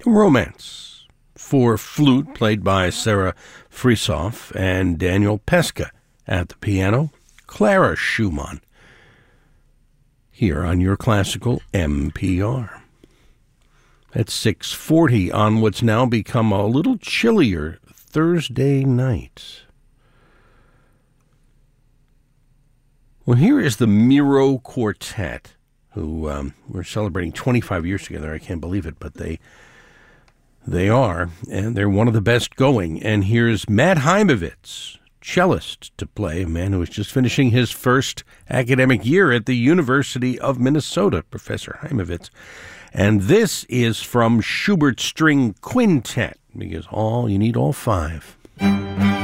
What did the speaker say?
Romance for flute, played by Sarah Frisoff, and Daniel Pesca. At the piano, Clara Schumann. Here on your classical NPR. At 6:40 on what's now become a little chillier Thursday night. Well, here is the Miro Quartet, who we're celebrating 25 years together. I can't believe it, but they are, and they're one of the best going. And here's Matt Heimovitz, cellist, to play, a man who is just finishing his first academic year at the University of Minnesota, Professor Heimovitz. And this is from Schubert String Quintet, because you need all five.